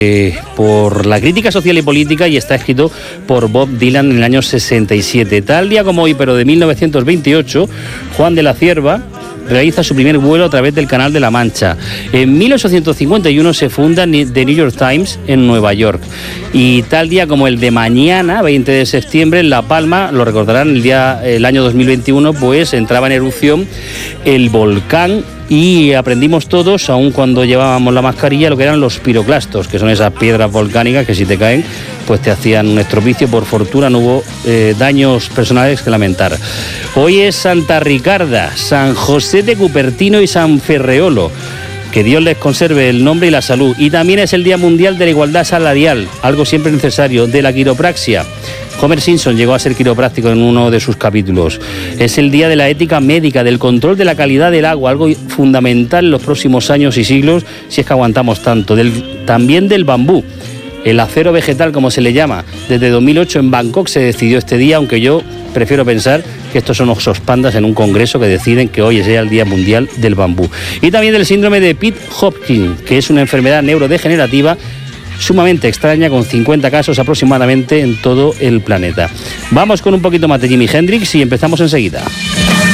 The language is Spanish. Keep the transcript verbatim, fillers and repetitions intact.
Eh, por la crítica social y política y está escrito por Bob Dylan en el año sesenta y siete. Tal día como hoy, pero de mil novecientos veintiocho, Juan de la Cierva realiza su primer vuelo a través del Canal de la Mancha. En mil ochocientos cincuenta y uno se funda The New York Times en Nueva York. Y tal día como el de mañana, veinte de septiembre, en La Palma, lo recordarán, el día el año dos mil veintiuno, pues entraba en erupción el volcán y aprendimos todos, aun cuando llevábamos la mascarilla, lo que eran los piroclastos, que son esas piedras volcánicas que si te caen, pues te hacían un estropicio. Por fortuna no hubo eh, daños personales que lamentar. Hoy es Santa Ricarda, San José de Cupertino y San Ferreolo. Que Dios les conserve el nombre y la salud. Y también es el Día Mundial de la Igualdad Salarial, algo siempre necesario, de la quiropraxia. Homer Simpson llegó a ser quiropráctico en uno de sus capítulos. Es el Día de la Ética Médica, del control de la calidad del agua, algo fundamental en los próximos años y siglos, si es que aguantamos tanto. Del, también del bambú, el acero vegetal, como se le llama. Desde dos mil ocho en Bangkok se decidió este día, aunque yo prefiero pensar que estos son osos pandas en un congreso que deciden que hoy sea el Día Mundial del Bambú. Y también del síndrome de Pitt-Hopkins, que es una enfermedad neurodegenerativa sumamente extraña, con cincuenta casos aproximadamente en todo el planeta. Vamos con un poquito más de Jimi Hendrix y empezamos enseguida.